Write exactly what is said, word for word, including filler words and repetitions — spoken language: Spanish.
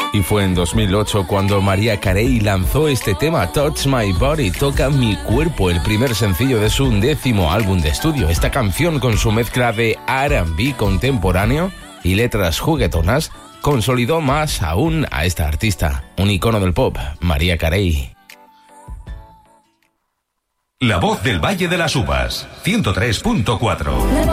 Y fue en dos mil ocho cuando Mariah Carey lanzó este tema, Touch My Body, Toca Mi Cuerpo, el primer sencillo de su undécimo álbum de estudio. Esta canción, con su mezcla de R and B contemporáneo y letras juguetonas, consolidó más aún a esta artista, un icono del pop, Mariah Carey. La voz del Valle de las Uvas, ciento tres punto cuatro.